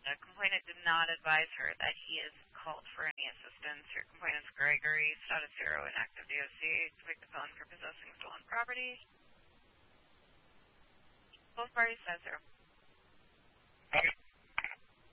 The complainant did not advise her that he is called for any assistance. Your complainant's Gregory, status 0, inactive DOC, convicted felon for possessing stolen property. Both parties said 0.